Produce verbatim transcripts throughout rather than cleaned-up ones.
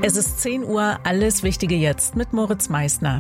Es ist zehn Uhr, alles Wichtige jetzt mit Moritz Meissner.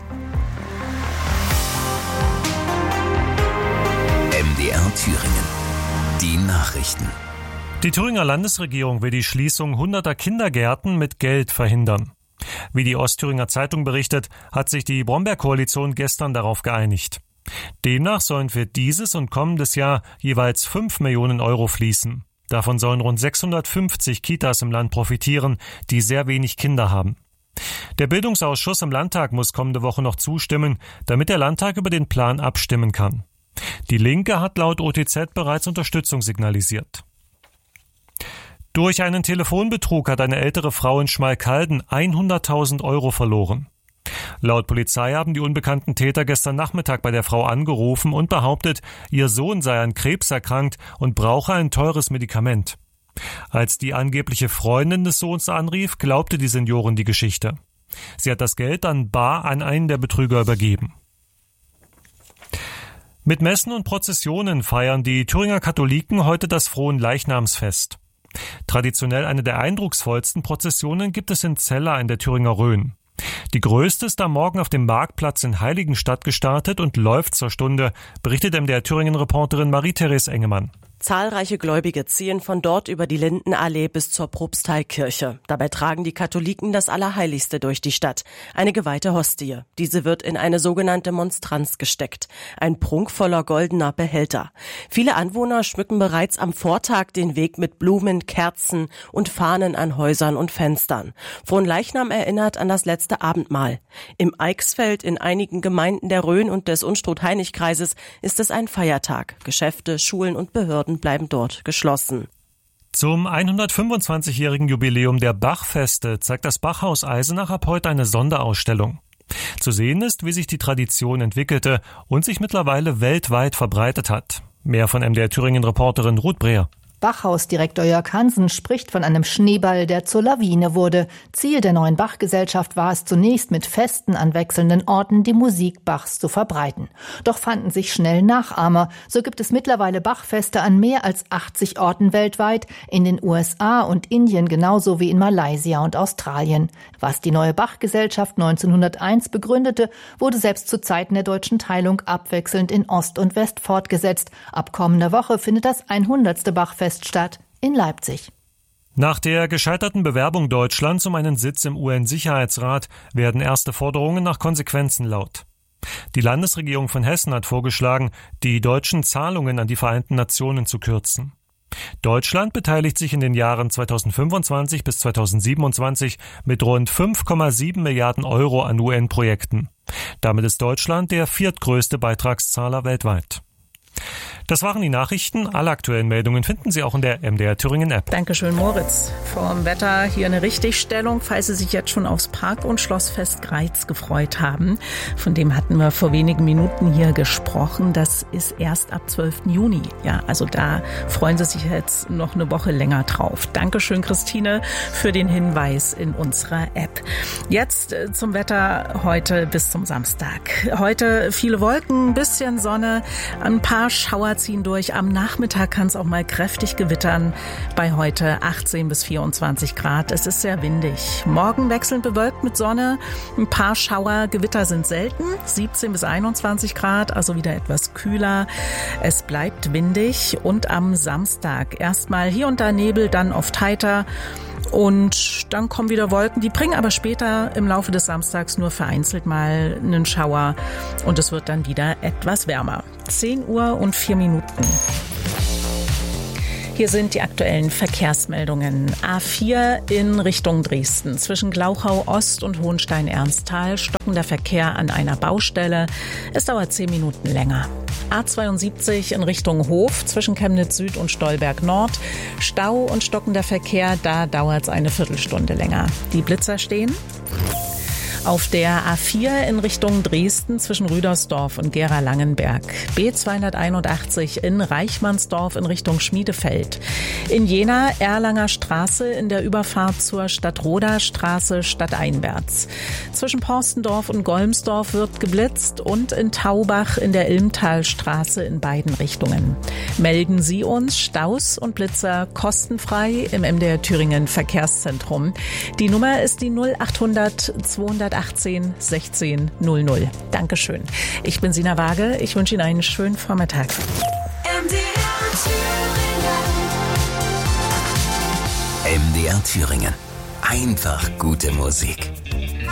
M D R Thüringen. Die Nachrichten. Die Thüringer Landesregierung will die Schließung hunderter Kindergärten mit Geld verhindern. Wie die Ostthüringer Zeitung berichtet, hat sich die Brombeerkoalition gestern darauf geeinigt. Demnach sollen für dieses und kommendes Jahr jeweils fünf Millionen Euro fließen. Davon sollen rund sechshundertfünfzig Kitas im Land profitieren, die sehr wenig Kinder haben. Der Bildungsausschuss im Landtag muss kommende Woche noch zustimmen, damit der Landtag über den Plan abstimmen kann. Die Linke hat laut O T Z bereits Unterstützung signalisiert. Durch einen Telefonbetrug hat eine ältere Frau in Schmalkalden hunderttausend Euro verloren. Laut Polizei haben die unbekannten Täter gestern Nachmittag bei der Frau angerufen und behauptet, ihr Sohn sei an Krebs erkrankt und brauche ein teures Medikament. Als die angebliche Freundin des Sohns anrief, glaubte die Seniorin die Geschichte. Sie hat das Geld dann bar an einen der Betrüger übergeben. Mit Messen und Prozessionen feiern die Thüringer Katholiken heute das Fronleichnamsfest. Traditionell eine der eindrucksvollsten Prozessionen gibt es in Cella in der Thüringer Rhön. Die größte ist am Morgen auf dem Marktplatz in Heiligenstadt gestartet und läuft zur Stunde, berichtet M D R Thüringen-Reporterin Marie-Therese Engemann. Zahlreiche Gläubige ziehen von dort über die Lindenallee bis zur Propsteikirche. Dabei tragen die Katholiken das Allerheiligste durch die Stadt, eine geweihte Hostie. Diese wird in eine sogenannte Monstranz gesteckt, ein prunkvoller goldener Behälter. Viele Anwohner schmücken bereits am Vortag den Weg mit Blumen, Kerzen und Fahnen an Häusern und Fenstern. Fronleichnam erinnert an das letzte Abendmahl. Im Eichsfeld, in einigen Gemeinden der Rhön und des Unstrut-Hainich-Kreises ist es ein Feiertag. Geschäfte, Schulen und Behörden bleiben dort geschlossen. Zum hundertfünfundzwanzigjährigen Jubiläum der Bachfeste zeigt das Bachhaus Eisenach ab heute eine Sonderausstellung. Zu sehen ist, wie sich die Tradition entwickelte und sich mittlerweile weltweit verbreitet hat. Mehr von M D R Thüringen-Reporterin Ruth Breer. Bachhausdirektor Jörg Hansen spricht von einem Schneeball, der zur Lawine wurde. Ziel der neuen Bachgesellschaft war es zunächst, mit Festen an wechselnden Orten die Musik Bachs zu verbreiten. Doch fanden sich schnell Nachahmer. So gibt es mittlerweile Bachfeste an mehr als achtzig Orten weltweit, in den U S A und Indien genauso wie in Malaysia und Australien. Was die neue Bachgesellschaft neunzehnhunderteins begründete, wurde selbst zu Zeiten der deutschen Teilung abwechselnd in Ost und West fortgesetzt. Ab kommender Woche findet das hundertste Bachfest statt in Leipzig. Nach der gescheiterten Bewerbung Deutschlands um einen Sitz im U N-Sicherheitsrat werden erste Forderungen nach Konsequenzen laut. Die Landesregierung von Hessen hat vorgeschlagen, die deutschen Zahlungen an die Vereinten Nationen zu kürzen. Deutschland beteiligt sich in den Jahren zweitausendfünfundzwanzig bis zweitausendsiebenundzwanzig mit rund fünf Komma sieben Milliarden Euro an U N-Projekten. Damit ist Deutschland der viertgrößte Beitragszahler weltweit. Das waren die Nachrichten. Alle aktuellen Meldungen finden Sie auch in der M D R Thüringen App. Dankeschön, Moritz. Vorm Wetter hier eine Richtigstellung, falls Sie sich jetzt schon aufs Park- und Schlossfest Greiz gefreut haben. Von dem hatten wir vor wenigen Minuten hier gesprochen. Das ist erst ab zwölften Juni. Ja, also da freuen Sie sich jetzt noch eine Woche länger drauf. Dankeschön, Christine, für den Hinweis in unserer App. Jetzt zum Wetter heute bis zum Samstag. Heute viele Wolken, ein bisschen Sonne, ein paar Schauer ziehen durch. Am Nachmittag kann es auch mal kräftig gewittern. Bei heute achtzehn bis vierundzwanzig Grad. Es ist sehr windig. Morgen wechselnd bewölkt mit Sonne. Ein paar Schauer. Gewitter sind selten. siebzehn bis einundzwanzig Grad, also wieder etwas kühler. Es bleibt windig. Und am Samstag erstmal hier und da Nebel, dann oft heiter. Und dann kommen wieder Wolken, die bringen aber später im Laufe des Samstags nur vereinzelt mal einen Schauer und es wird dann wieder etwas wärmer. zehn Uhr und vier Minuten. Hier sind die aktuellen Verkehrsmeldungen. A vier in Richtung Dresden. Zwischen Glauchau Ost und Hohenstein-Ernsthal stockender Verkehr an einer Baustelle. Es dauert zehn Minuten länger. A zweiundsiebzig in Richtung Hof zwischen Chemnitz Süd und Stolberg Nord. Stau und stockender Verkehr, da dauert es eine Viertelstunde länger. Die Blitzer stehen. Auf der A vier in Richtung Dresden zwischen Rüdersdorf und Gera-Langenberg. B zweihunderteinundachtzig in Reichmannsdorf in Richtung Schmiedefeld. In Jena Erlanger Straße in der Überfahrt zur Stadtroder Straße stadteinwärts. Zwischen Porstendorf und Golmsdorf wird geblitzt und in Taubach in der Ilmtalstraße in beiden Richtungen. Melden Sie uns Staus und Blitzer kostenfrei im M D R Thüringen Verkehrszentrum. Die Nummer ist die null achthundert zweihundertachtzehn sechzehn null null. Dankeschön. Ich bin Sina Waage. Ich wünsche Ihnen einen schönen Vormittag. M D R Thüringen. M D R Thüringen. Einfach gute Musik.